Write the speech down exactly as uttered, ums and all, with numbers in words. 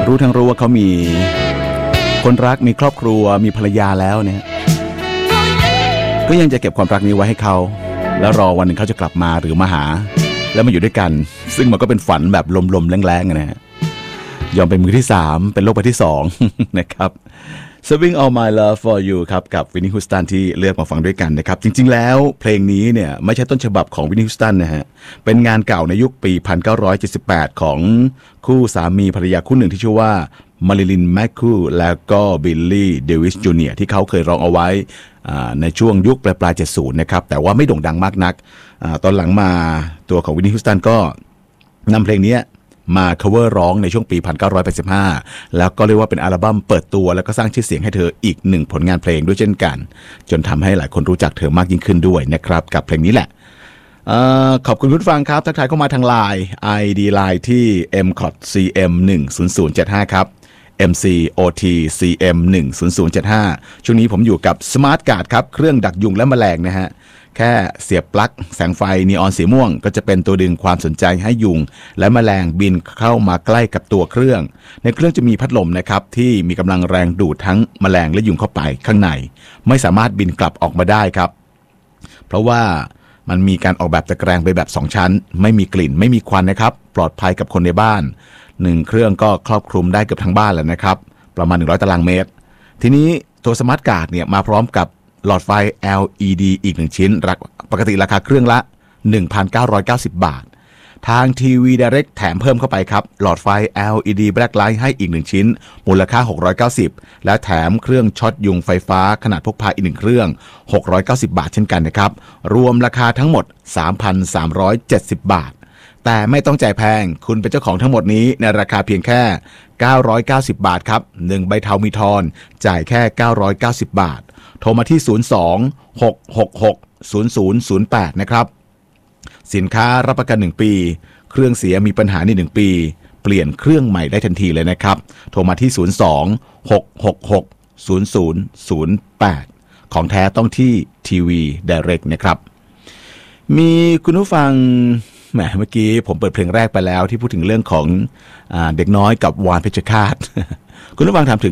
รู้ทั้งรู้ว่าเขามีคนรักมีครอบครัวมีภรรยาแล้วเนี่ยก็ยังจะเก็บความรักนี้ไว้ให้เขาแล้วรอวันหนึ่งเขาจะกลับมาหรือมาหาแล้วมาอยู่ด้วยกันซึ่งมันก็เป็นฝันแบบลมๆแรงๆนะฮะยอมเป็นมือที่สามเป็นโลกใบที่สองนะครับ Saving All My Love For You ครับกับวินนี่ฮูสตันที่เลือกมาฟังด้วยกันนะครับจริงๆแล้วเพลงนี้เนี่ยไม่ใช่ต้นฉบับของวินนี่ฮูสตันนะฮะเป็นงานเก่าในยุคปีหนึ่งพันเก้าร้อยเจ็ดสิบแปดของคู่สามีภรรยาคู่หนึ่งที่ชื่อว่ามาริลินแมคคูแล้วก็บิลลี่เดวิสจูเนียร์ที่เขาเคยร้องเอาไว้ในช่วงยุคปลายๆเจ็ดสิบนะครับแต่ว่าไม่โด่งดังมากนักตอนหลังมาตัวของวินนี่ฮูสตันก็นำเพลงนี้มา cover ร้องในช่วงปี หนึ่งพันเก้าร้อยแปดสิบห้า แล้วก็เรียกว่าเป็นอัลบั้มเปิดตัวแล้วก็สร้างชื่อเสียงให้เธออีกหนึ่งผลงานเพลงด้วยเช่นกันจนทำให้หลายคนรู้จักเธอมากยิ่งขึ้นด้วยนะครับกับเพลงนี้แหละอขอบคุณผู้ฟังครับทักทายเข้ามาทาง ไลน์ ไอ ดี ไลน์ ที่ เอ็ม ซี โอ ที ซี เอ็ม หนึ่ง ศูนย์ ศูนย์ เจ็ด ห้า ครับ เอ็ม ซี โอ ที ซี เอ็ม หนึ่ง ศูนย์ ศูนย์ เจ็ด ห้า ช่วงนี้ผมอยู่กับ Smart Guard ครับเครื่องดักยุงและแมลงนะฮะแค่เสียบปลั๊กแสงไฟนีออนสีม่วงก็จะเป็นตัวดึงความสนใจให้ยุงและแมลงบินเข้ามาใกล้กับตัวเครื่องในเครื่องจะมีพัดลมนะครับที่มีกำลังแรงดูดทั้งแมลงและยุงเข้าไปข้างในไม่สามารถบินกลับออกมาได้ครับเพราะว่ามันมีการออกแบบตะแกรงไปแบบสองชั้นไม่มีกลิ่นไม่มีควันนะครับปลอดภัยกับคนในบ้านหนึ่งเครื่องก็ครอบคลุมได้เกือบทั้งบ้านแล้วนะครับประมาณหนึ่งร้อยตารางเมตรทีนี้ตัวสมาร์ทการ์ดเนี่ยมาพร้อมกับหลอดไฟ แอล อี ดี อีกหนึ่งชิ้นปกติราคาเครื่องละ หนึ่งพันเก้าร้อยเก้าสิบ บาททางทีวี Direct แถมเพิ่มเข้าไปครับหลอดไฟ แอล อี ดี Blacklight ให้อีกหนึ่งชิ้นมูลค่าหกร้อยเก้าสิบและแถมเครื่องช็อตยุงไฟฟ้าขนาดพกพาอีกหนึ่งเครื่องหกร้อยเก้าสิบบาทเช่นกันนะครับรวมราคาทั้งหมด สามพันสามร้อยเจ็ดสิบ บาทแต่ไม่ต้องจ่ายแพงคุณเป็นเจ้าของทั้งหมดนี้ในราคาเพียงแค่เก้าร้อยเก้าสิบบาทครับหนึ่งใบเทามีทอนจ่ายแค่เก้าร้อยเก้าสิบบาทโทรมาที่ศูนย์ สอง หก หก หก ศูนย์ ศูนย์ ศูนย์ แปดนะครับสินค้ารับประกันหนึ่งปีเครื่องเสียมีปัญหาในหนึ่งปีเปลี่ยนเครื่องใหม่ได้ทันทีเลยนะครับโทรมาที่ศูนย์ สอง หก หก หก ศูนย์ ศูนย์ ศูนย์ แปดของแท้ต้องที่ทีวี Direct นะครับมีคุณผู้ฟังแหมเมื่อกี้ผมเปิดเพลงแรกไปแล้วที่พูดถึงเรื่องของอ่าเด็กน้อยกับวานเพชรฆาตคุณผู้ฟังถามถึง